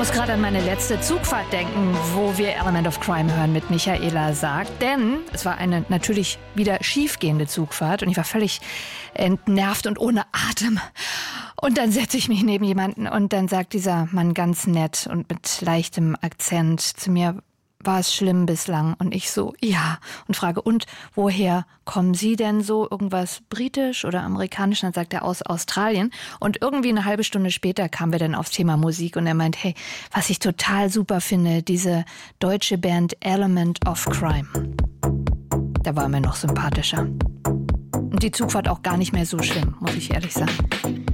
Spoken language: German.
muss gerade an meine letzte Zugfahrt denken, wo wir Element of Crime hören mit Michaela sagt. Denn es war eine natürlich wieder schiefgehende Zugfahrt und ich war völlig entnervt und ohne Atem. Und dann setze ich mich neben jemanden und dann sagt dieser Mann ganz nett und mit leichtem Akzent zu mir: War es schlimm bislang? Und ich so, ja. Und frage, und woher kommen Sie denn so? Irgendwas britisch oder amerikanisch? Dann sagt er, aus Australien. Und irgendwie eine halbe Stunde später kamen wir dann aufs Thema Musik und er meint, hey, was ich total super finde, diese deutsche Band Element of Crime. Da war er mir noch sympathischer. Und die Zugfahrt auch gar nicht mehr so schlimm, muss ich ehrlich sagen.